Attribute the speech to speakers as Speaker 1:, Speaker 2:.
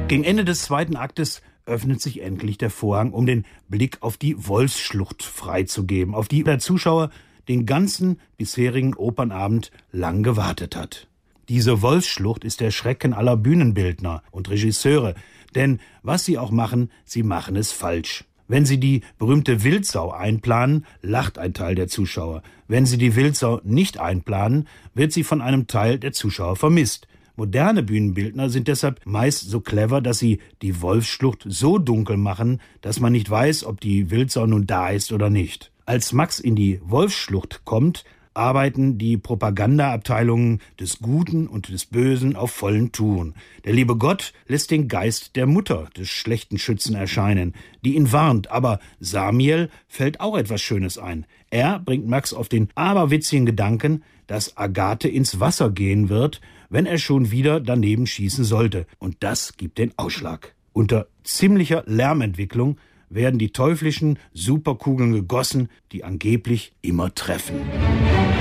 Speaker 1: Gegen Ende des zweiten Aktes öffnet sich endlich der Vorhang, um den Blick auf die Wolfsschlucht freizugeben, auf die der Zuschauer den ganzen bisherigen Opernabend lang gewartet hat. Diese Wolfsschlucht ist der Schrecken aller Bühnenbildner und Regisseure, denn was sie auch machen, sie machen es falsch. Wenn sie die berühmte Wildsau einplanen, lacht ein Teil der Zuschauer. Wenn sie die Wildsau nicht einplanen, wird sie von einem Teil der Zuschauer vermisst. Moderne Bühnenbildner sind deshalb meist so clever, dass sie die Wolfsschlucht so dunkel machen, dass man nicht weiß, ob die Wildsau nun da ist oder nicht. Als Max in die Wolfsschlucht kommt, arbeiten die Propagandaabteilungen des Guten und des Bösen auf vollen Touren. Der liebe Gott lässt den Geist der Mutter des schlechten Schützen erscheinen, die ihn warnt, aber Samiel fällt auch etwas Schönes ein. Er bringt Max auf den aberwitzigen Gedanken, dass Agathe ins Wasser gehen wird, wenn er schon wieder daneben schießen sollte. Und das gibt den Ausschlag. Unter ziemlicher Lärmentwicklung werden die teuflischen Superkugeln gegossen, die angeblich immer treffen.